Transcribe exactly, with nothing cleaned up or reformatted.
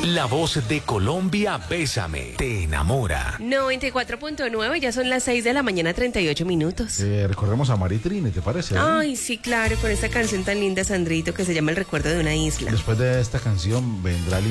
La voz de Colombia, Bésame, te enamora. noventa y cuatro punto nueve, ya son las seis de la mañana, treinta y ocho minutos. Eh, recorremos a Maritrine, ¿te parece? Ay, sí, claro, con esta canción tan linda, Sandrito, que se llama El recuerdo de una isla. Después de esta canción vendrá el